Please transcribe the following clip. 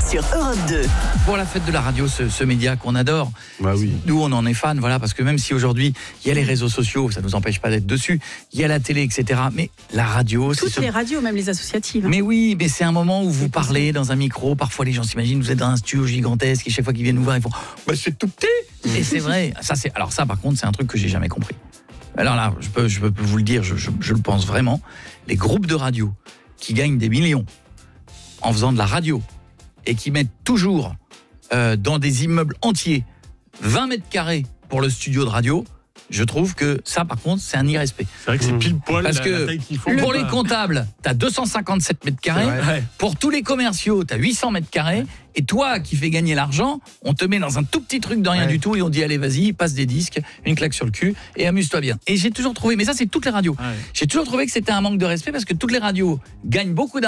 sur Europe 2. Pour la fête de la radio, ce média qu'on adore, Bah oui. nous on en est fans, voilà, parce que même si aujourd'hui il y a les réseaux sociaux, ça ne nous empêche pas d'être dessus, il y a la télé, etc. Mais la radio, Toutes les radios, même les associatives. Mais oui, mais c'est un moment où vous parlez dans un micro. Parfois, les gens s'imaginent, vous êtes dans un studio gigantesque et chaque fois qu'ils viennent nous voir, ils font bah, c'est tout petit. Et c'est vrai. Alors ça, par contre, c'est un truc que j'ai jamais compris. Alors là, je peux vous le dire, je le pense vraiment. Les groupes de radio qui gagnent des millions en faisant de la radio et qui mettent toujours dans des immeubles entiers 20 mètres carrés pour le studio de radio, je trouve que ça, par contre, c'est un irrespect. C'est vrai que c'est pile poil Parce la que taille qu'il faut. pour les comptables, t'as 257 mètres carrés. Ouais. Pour tous les commerciaux, t'as 800 mètres carrés. Et toi, qui fais gagner l'argent, on te met dans un tout petit truc de rien du tout et on dit allez, vas-y, passe des disques, une claque sur le cul et amuse-toi bien. Et j'ai toujours trouvé, mais ça c'est toutes les radios, j'ai toujours trouvé que c'était un manque de respect parce que toutes les radios gagnent beaucoup d'argent.